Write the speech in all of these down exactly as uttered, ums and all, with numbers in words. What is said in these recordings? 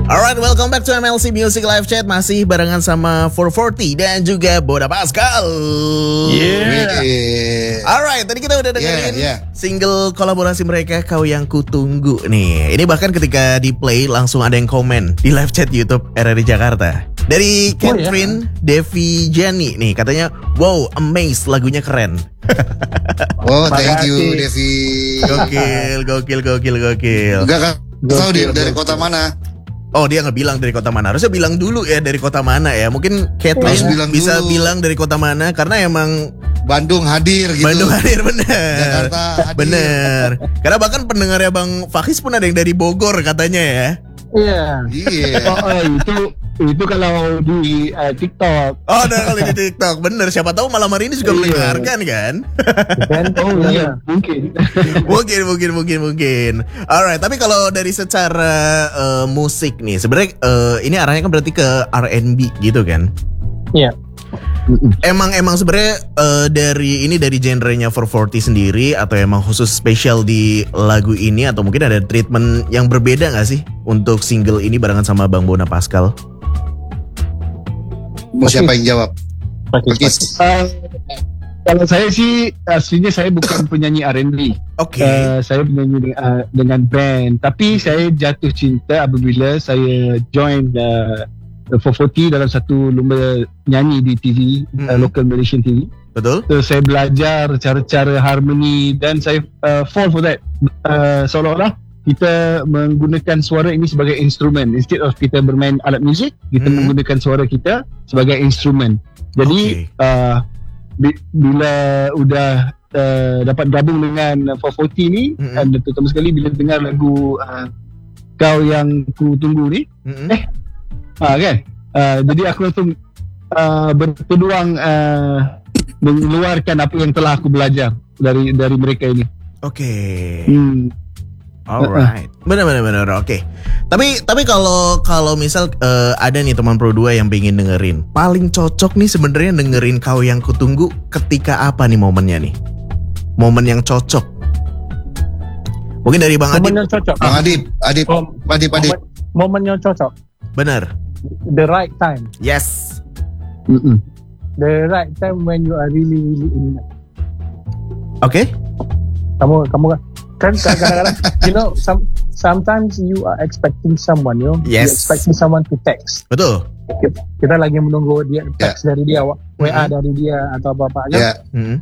Alright, welcome back to M L C Music Live Chat. Masih barengan sama four forty dan juga Boda Pascal. Yeah. Alright, tadi kita udah dengerin yeah, yeah. single kolaborasi mereka, Kau Yang Kutunggu nih. Ini bahkan ketika di play langsung ada yang komen di live chat YouTube R R I Jakarta. Dari Catherine oh, yeah. Devi Jani nih, katanya, wow, amazed, lagunya keren. Oh, thank you Devi. Gokil, gokil, gokil, gokil. Enggak kan? Tahu dia dari kota mana? Oh, dia nggak bilang dari kota mana. Harusnya bilang dulu ya dari kota mana ya. Mungkin Catherine bilang bisa dulu. Bilang dari kota mana karena emang Bandung hadir gitu. Bandung hadir bener. Jakarta hadir. Bener. Karena bahkan pendengarnya Bang Fakis pun ada yang dari Bogor katanya ya. Iya. Iya. Oh, oh, itu itu kalau di uh, TikTok. Oh, ada kali di TikTok. Bener. Siapa tahu malam hari ini juga mendengarkan kan? Oh iya, mungkin. mungkin, mungkin, mungkin, mungkin. Alright, tapi kalau dari secara uh, musik nih, sebenarnya uh, ini arahnya kan berarti ke R and B gitu kan? Iya. Emang emang sebenarnya uh, dari ini dari genrenya four forty sendiri atau emang khusus spesial di lagu ini atau mungkin ada treatment yang berbeda nggak sih untuk single ini barengan sama Bang Bona Pascal? Mau siapa yang jawab? Pakis. Uh, kalau saya sih aslinya saya bukan penyanyi R and B. Oke. Okay. Uh, saya penyanyi dengan, uh, dengan band, tapi saya jatuh cinta apabila saya join uh, four forty dalam satu lomba nyanyi di T V, hmm. uh, local Malaysian T V. Betul. So saya belajar cara-cara harmoni dan saya uh, fall for that. Uh, seolah-olah kita menggunakan suara ini sebagai instrumen. Instead of kita bermain alat muzik, kita hmm. menggunakan suara kita sebagai instrumen. Jadi okay. uh, bila udah uh, dapat gabung dengan four forty ni, hmm. dan terutama sekali bila dengar lagu uh, Kau Yang Kutunggu ni, hmm. eh Ah, kan? Uh, jadi aku langsung uh, berpeluang uh, mengeluarkan apa yang telah aku belajar dari dari mereka ini. Oke. Okay. Hmm. Alright. Benar-benar benar. Oke. Okay. Tapi tapi kalau kalau misal uh, ada nih teman Pro dua yang pengen dengerin, paling cocok nih sebenarnya dengerin Kau Yang Kutunggu ketika apa nih momennya nih? Momen yang cocok. Mungkin dari Bang Adib. Momen yang cocok. Bang Adib, Adib, oh, Adib, Adib. Momen yang cocok. Benar. The right time. Yes. Mm-mm. The right time when you are really really in love. Oke. Okay. Kamu kamu kan kadang-kadang you know some sometimes you are expecting someone you know yes. you expecting someone to text. Betul. Kita, kita lagi menunggu dia text yeah. dari dia, W A mm-hmm. dari dia atau apa-apa aja. Yeah. Mm-hmm.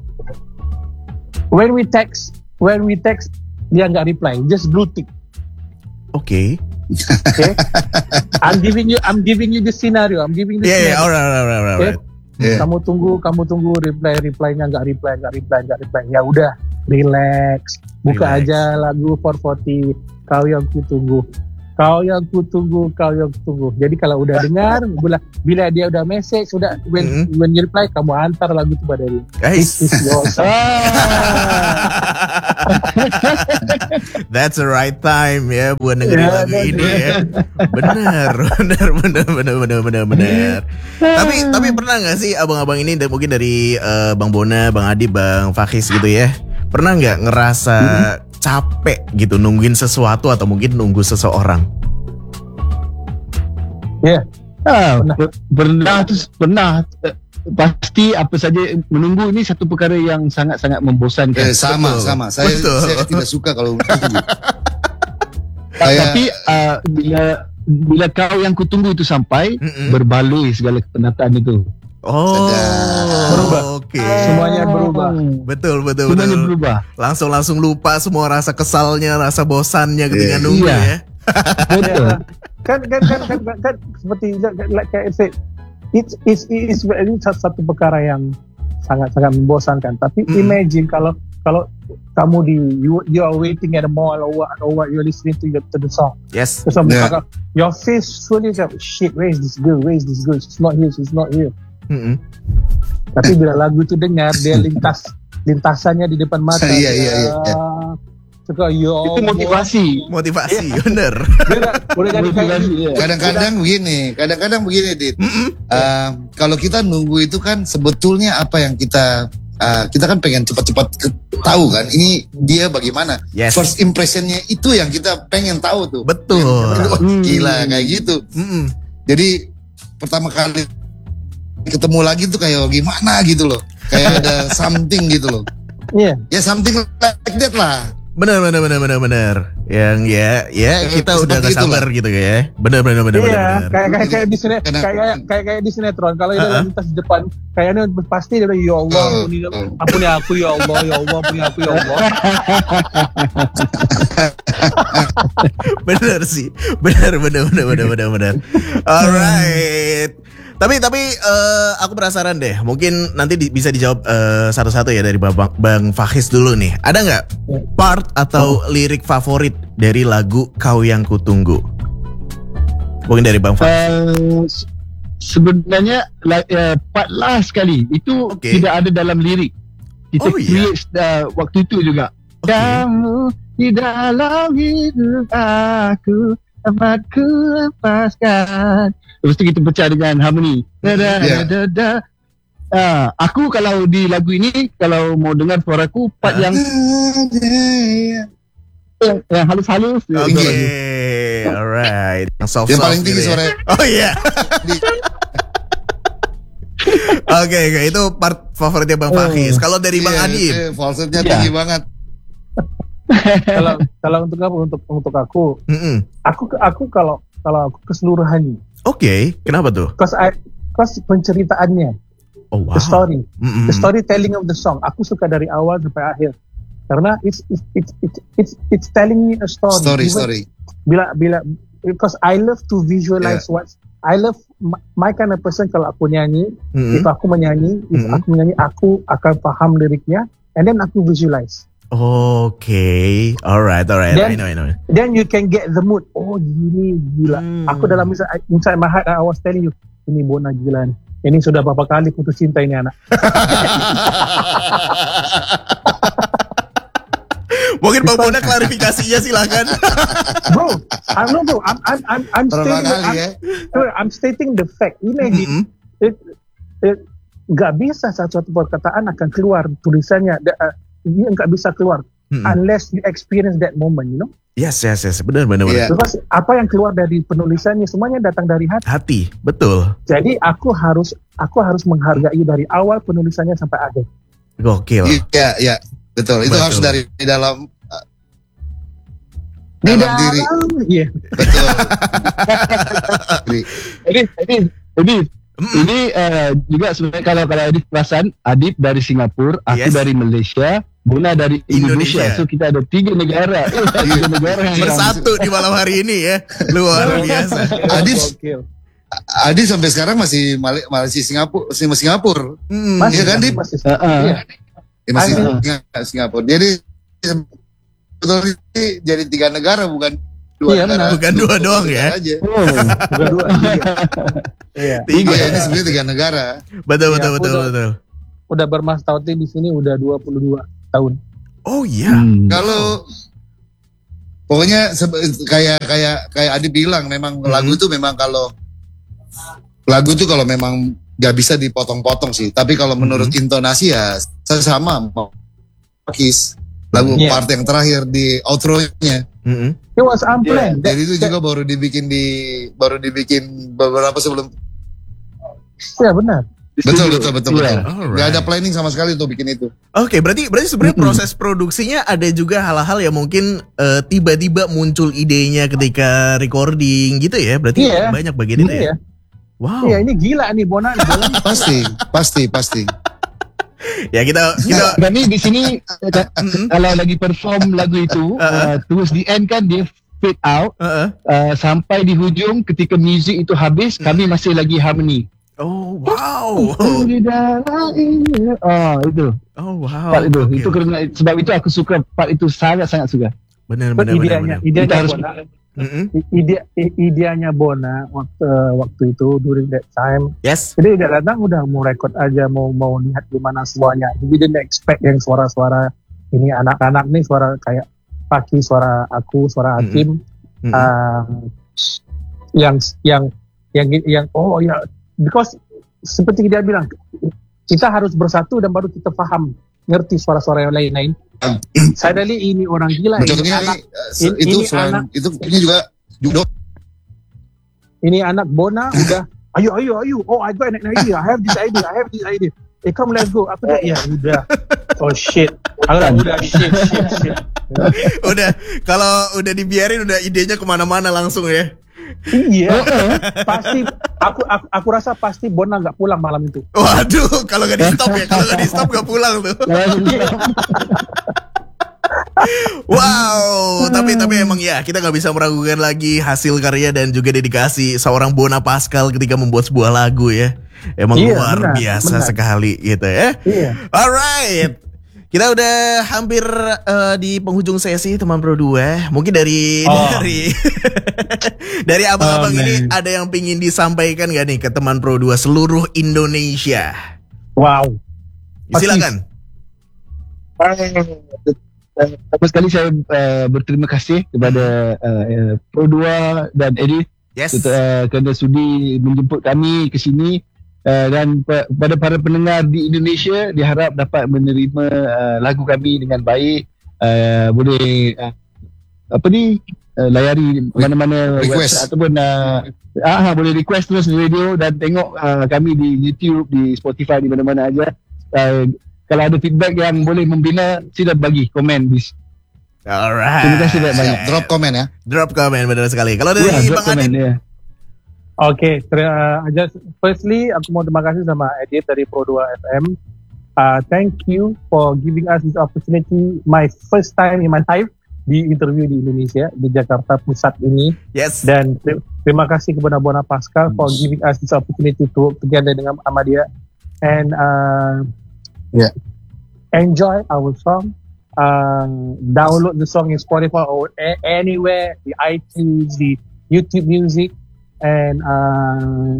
When we text, when we text dia nggak reply, just blue tick. Oke. Okay. Okay, I'm giving you, I'm giving you the scenario. I'm giving you. Yeah, scenario. yeah, alright, alright, alright. Okay? Yeah. Kamu tunggu, kamu tunggu reply, reply-nya nggak reply, nggak reply, nggak reply. Ya udah, relax. Buka relax. Aja lagu four forty. Kau Yang Kutunggu. Kau Yang Kutunggu, Kau Yang Kutunggu. Jadi kalau udah dengar, bila, bila dia udah message, sudah when mm-hmm. when you reply, kamu antar lagu itu pada dia. Guys, this is your song. That's the right time ya buat dengerin yeah, lagu ini ya. Benar, benar, benar, benar, benar, benar, benar. tapi tapi pernah nggak sih abang-abang ini mungkin dari uh, Bang Bona, Bang Adi, Bang Fakis gitu ya, pernah nggak ngerasa hmm. capek gitu nungguin sesuatu atau mungkin nunggu seseorang? Ya, yeah. ah, pernah, pernah, terus pernah. Pasti apa saja menunggu ini satu perkara yang sangat-sangat membosankan. Eh, sama, Betul. sama. Saya, saya tidak suka kalau menunggu. Tapi uh, bila bila Kau Yang Kutunggu itu sampai, mm-mm. berbaloi segala kepenatan itu. Oh, berubah. Oke. Okay. Semuanya berubah. Betul, betul, Semuanya betul. berubah. Langsung langsung lupa semua rasa kesalnya, rasa bosannya ketika yeah. nunggu iya. ya. Betul. kan, kan, kan, kan, kan, kan, seperti like I said. It's it's it's ini satu perkara yang sangat sangat membosankan. Tapi mm. imagine kalau kalau kamu di you you are waiting at a mall or what or what you're listening to, your, to the song. Yes. So yeah. your face fully like shit. Where is this girl? Where is this girl? She's not here. She's not here. Mm-hmm. Tapi bila lagu itu dengar, dia lintas lintasannya di depan mata. Iya iya iya. Suka yo. Itu motivasi, motivasi, yeah. bener. motivasi. Kadang-kadang begini, kadang-kadang begini, Dit. Uh, kalau kita nunggu itu kan sebetulnya apa yang kita uh, kita kan pengen cepat-cepat ke- tahu kan ini dia bagaimana. Yes. First impressionnya itu yang kita pengen tahu tuh. Betul. Wah, gila kayak gitu. Mm-mm. Jadi pertama kali ketemu lagi tuh kayak gimana gitu loh. Kayak ada something gitu loh. Iya. Ya something like that lah. Benar benar benar benar benar. Yang ya ya Eh, kita udah seperti gak sabar itulah. gitu ya. Benar benar benar Iya, benar. benar. kayak kayak kayak di sini Karena- kayak kayak kayak kayak di sinetron kalau dia Uh-uh. lintas di depan kayaknya pasti dia bilang, ya Allah Oh, ampuni, oh. ampuni aku ya Allah ya Allah ampuni aku ya Allah. Benar sih. Benar benar benar benar benar benar. Alright. Tapi tapi eh, aku penasaran deh. Mungkin nanti di- bisa dijawab eh, satu-satu ya dari Bang, Bang Fahis dulu nih. Ada nggak part atau lirik favorit dari lagu Kau Yang Kutunggu? Mungkin dari Bang Fahis. Uh, se- sebenarnya like, uh, part last sekali itu Okay. tidak ada dalam lirik. Kita Oh, iya? create uh, waktu itu juga. Okay. Kamu di dalam hidup aku dapat ku lepaskan. Lepas tu kita pecah dengan harmoni. Da da da Yeah. da da. Ah, aku kalau di lagu ini kalau mau dengar suaraku part Ah. yang yang, yang halus-halus. Oke, Tinggi. alright. Yang soft Yang soft paling tinggi gitu ya. suara. Oh iya. Oke, oke, itu part favoritnya Bang Fahis. Kalau dari Bang Iya, Adib, iya, falsetnya Iya. tinggi banget. Kalau kalau untuk aku untuk untuk aku Mm-mm. aku aku kalau kalau aku keseluruhannya, Oke, kenapa tuh? cause I cause penceritaannya, Oh wow. the story, Mm-mm. the storytelling of the song, aku suka dari awal sampai akhir. Karena it's it's it's it's it's, it's telling me a story. Story, Even story. Bila bila because I love to visualize what I love my, my kind of person kalau aku nyanyi, Mm-mm. if aku menyanyi, if Mm-mm. aku menyanyi aku akan paham liriknya and then aku visualize. Oke, alright, alright. I Dan- know, I know. Then you can get the mood. Oh gini gila. Hmm. Aku dalam inside, inside my heart I was telling you, ini Bona gila nih. Ini sudah berapa kali putus cinta ini anak. Mungkin Bang Bona klarifikasinya silakan. Bro, I'm no bro. I'm I'm I'm, I'm Berapa stating kali I'm, ya? sorry, I'm stating the fact. Imagine Mm-mm. it, it, gak bisa satu-satu perkataan akan keluar tulisannya. Da- uh, Dia nggak bisa keluar Mm-mm. unless you experience that moment, you know. Yes, yes, yes. Benar, benar, benar. Iya. Because apa yang keluar dari penulisannya semuanya datang dari hati. Hati, betul. Jadi aku harus aku harus menghargai dari awal penulisannya sampai akhir. Gokil. Iya, iya. Betul. Itu Betul. harus dari di dalam uh, Di dalam diri. Iya. Betul. Diri. Jadi, jadi, jadi Mm-mm. ini uh, juga sebenarnya kalau kalau Adib perasan, Adib dari Singapura, aku Yes. dari Malaysia, Bona dari Indonesia. Indonesia. So kita ada tiga negara, tiga negara yang Bersatu di malam hari ini ya. Luar biasa. Adib, Gokil. Adi sampai sekarang masih Mali- masih Singapura, masih Singapura. Mm. Masih Iya kan, Dip? masih. Uh, uh. Iya. Ya, masih Aduh. Singa- Singapura. Jadi betul ini jadi tiga negara bukan dua Iya, negara. benar. Bukan dua doang ya. Aja. Oh, Bukan dua, tiga. Iya. Tiga. Iya, ini sebenarnya tiga negara. Betul, Iya, betul, aku betul, udah- betul. Udah bermastauti di sini udah dua puluh dua tahun. Oh iya. Hmm. Kalau pokoknya sebe- kayak kayak kayak Adi bilang memang Mhm. lagu itu memang kalau lagu itu kalau memang gak bisa dipotong-potong sih. Tapi kalau menurut intonasi ya saya sama mau Kis. Lagu Iya. part yang terakhir di outro-nya. Mm-mm. It was unplanned. That- Jadi itu juga baru dibikin di baru dibikin beberapa sebelum. Ya benar. Betul betul betul Iya. betul. Alright. Gak ada planning sama sekali untuk bikin itu. Oke, berarti berarti sebenarnya Mm-mm. proses produksinya ada juga hal-hal yang mungkin eh, tiba-tiba muncul idenya ketika recording gitu ya. Berarti Iya. banyak bagian itu ya. Iya. Wow. Iya, ini gila nih Bona. Bona nih. Pasti pasti pasti. Ya kita kita Dan ini di sini eh, Mm-mm. kalau lagi perform lagu itu, uh, towards the end kan dia fade out Uh-uh. uh, sampai di hujung ketika music itu habis, kami masih lagi harmony. Oh wow. Di dalam ini. Oh itu Oh wow. part itu. Oke. Itu kerana sebab itu aku suka part itu sangat sangat suka. Benar benar benar. Ideanya, benar. ideanya Kita harus- Bona. Mm-mm. Ide, i- ideanya Bona waktu waktu itu during that time. Yes. Jadi dia datang udah mau record aja, mau mau lihat gimana suaranya. Jadi dia didn't expect yang suara-suara ini anak-anak nih suara kayak Paki, suara aku, suara Hakim, Mm-mm. ah, yang yang yang yang oh ya, because seperti dia bilang kita harus bersatu dan baru kita paham, ngerti suara-suara yang lain-lain. Suddenly ini orang gila. Betul, ini, ini, anak, ini, ini, itu ini selain anak, itu ini juga judo. ini anak Bona udah, ayo ayo ayo, oh I got an idea, I have this idea, I have this idea. Eh come let's go. Aku dah, ya udah. Oh shit. Aku dah, udah shit shit shit. Udah, kalau udah dibiarin udah idenya kemana-mana langsung ya. Iya. Pasti aku, aku aku rasa pasti Bona nggak pulang malam itu. Waduh, kalau nggak di stop ya, kalau nggak di stop nggak pulang tuh. Wow, tapi tapi emang ya kita nggak bisa meragukan lagi hasil karya dan juga dedikasi seorang Bona Pascal ketika membuat sebuah lagu ya. Emang Iya, luar benar, biasa benar. sekali gitu ya. Iya. Alright, kita udah hampir uh, di penghujung sesi teman Pro dua. Mungkin dari Oh. dari dari abang-abang Oh, ini man. ada yang pingin disampaikan gak nih ke teman Pro dua seluruh Indonesia? Wow. Silakan. Pertama sekali saya uh, berterima kasih kepada uh, uh, Pro dua dan Edith Yes. uh, kerana sudi menjemput kami ke sini. Uh, dan pe- pada para pendengar di Indonesia diharap dapat menerima uh, lagu kami dengan baik. Uh, boleh uh, apa ni uh, layari mana-mana Request. website ataupun uh, ah boleh request terus di radio dan tengok uh, kami di YouTube, di Spotify, di mana-mana aja. Uh, kalau ada feedback yang boleh membina, sila bagi komen di. Alright. Terima kasih banyak-banyak. Siap, drop komen ya. Drop comment benar sekali. Kalau dari Ya, drop Bang komen Adit, ya. Oke, okay, uh, just firstly aku mau terima kasih sama Edith dari Pro dua F M. Uh, thank you for giving us this opportunity, my first time in my life di interview di Indonesia, di Jakarta Pusat ini. yes. Dan ter- terima kasih kepada Bona Pascal for giving us this opportunity to work together dengan Ahmadiyah. And uh, Yeah. enjoy our song. Uh, download the song in Spotify or a- anywhere, the iTunes, the YouTube Music. And uh,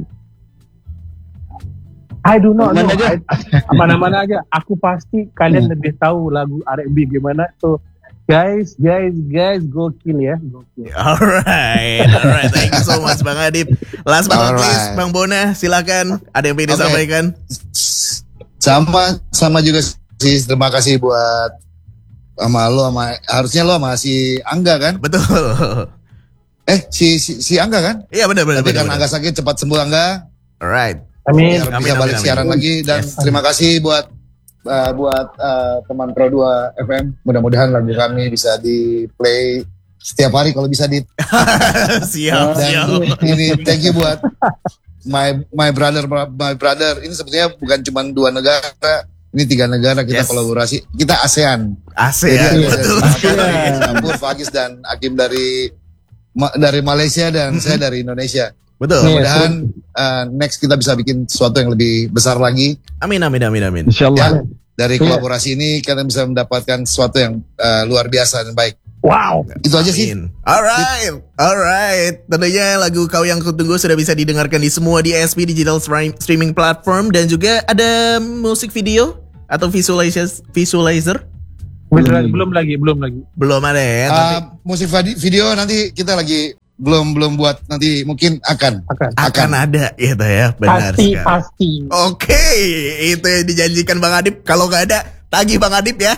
I do not Mana know. aja? I- Mana-mana aja. Aku pasti kalian Hmm. lebih tahu lagu R and B gimana. So guys, guys, guys, go kill ya. Go kill. Alright, alright. Thank you so much Bang Adit. Last but not Alright. least, Bang Bona, silakan. Ada yang pengen Oke. disampaikan? Sama sama juga sih, terima kasih buat sama lo, sama harusnya lo sama si Angga kan? Betul. Eh si si, si Angga kan? Iya benar benar. Tapi benar, kan benar. Angga sakit, cepat sembuh Angga. Alright. Amin. Biar Amin, bisa amin, balik amin. siaran lagi, dan Yes. terima kasih buat uh, buat uh, teman Pro dua F M. Mudah-mudahan lagu kami bisa di play setiap hari kalau bisa di. siap, Dan siap. ini thank you buat my my brother my brother. Ini sebetulnya bukan cuma dua negara, ini tiga negara kita Yes. kolaborasi. Kita ASEAN. ASEAN, Jadi, betul terima sekali. kasih Campur, Fagis dan Hakim dari Ma- dari Malaysia dan saya dari Indonesia. Betul. Mudah-mudahan uh, next kita bisa bikin sesuatu yang lebih besar lagi. Amin, amin, amin, amin. InsyaAllah. Ya, dari Iya. kolaborasi ini kalian bisa mendapatkan sesuatu yang uh, luar biasa dan baik. Wow. Itu aja sih. Amin. Alright, alright. Tentunya lagu Kau Yang Kutunggu sudah bisa didengarkan di semua D S P digital stream- streaming platform, dan juga ada musik video atau visualizer visualizer Belum, Belum. belum lagi, belum lagi. belum ada ya. Uh, Tapi musik vadi- video nanti kita lagi belum belum buat, nanti mungkin akan. Akan. akan ada gitu ya. Benar Pasti, sekali. pasti. Oke, itu yang dijanjikan Bang Adip. Kalau nggak ada, tagih Bang Adip ya.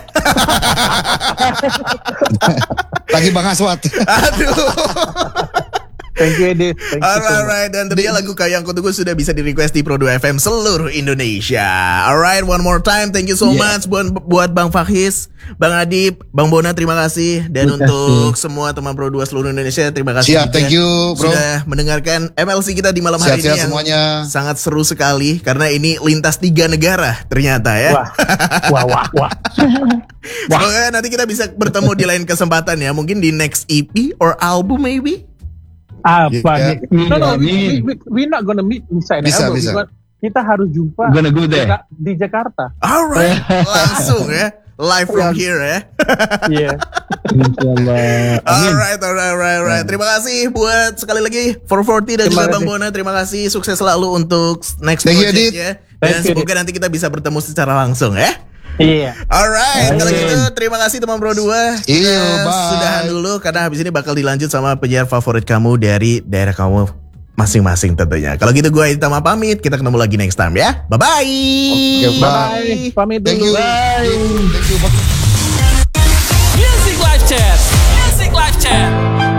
Lagi Bang Aswat. Aduh. Thank you, Edith. Thank you so much. Alright, dan tentunya lagu Kau Yang Kutunggu sudah bisa di-request di Pro dua F M seluruh Indonesia. Alright, one more time, thank you so Yeah. much buat, buat Bang Fahis, Bang Adip, Bang Bona, terima kasih. Dan Terima untuk semua teman Pro dua seluruh Indonesia, terima kasih Siap, juga thank you bro. sudah mendengarkan M L C kita di malam hari ini Sehat-sehat yang semuanya. sangat seru sekali. Karena ini lintas tiga negara ternyata ya. Wah, wah, wah, wah. Semoga nanti kita bisa bertemu di lain kesempatan ya. Mungkin di next E P or album maybe. Apa Yeah. nih? No, no, we, Amin. we, we not gonna meet inside the Bisa, album. bisa. Because kita harus jumpa Gonna go di, there. Ja- di Jakarta. Alright, langsung ya. Live from here ya. Iya. InsyaAllah. Amin. Alright, alright, alright, alright. Terima kasih buat sekali lagi four forty dan Terima juga Bang kasih. Bona. Terima kasih, sukses selalu untuk next Thank you, Adit. project ya. Dan Thank you, semoga nanti kita bisa bertemu secara langsung ya. Iya. Alright, kalau Amin. gitu terima kasih teman Pro dua. Iya, Kita bye. sudahan dulu karena habis ini bakal dilanjut sama penyiar favorit kamu dari daerah kamu masing-masing tentunya. Kalau gitu gue Itama pamit, kita ketemu lagi next time ya. Bye-bye. Oke, bye. Pamit Thank dulu. you. Bye. Thank you. Music Live Chat. Music Live Chat.